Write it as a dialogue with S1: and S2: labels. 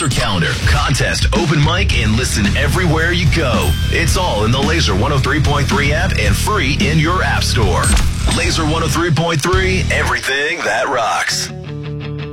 S1: Laser calendar, contest, open mic, and listen everywhere you go. It's all in the Laser 103.3 app and free in your app store. Laser 103.3, everything that rocks.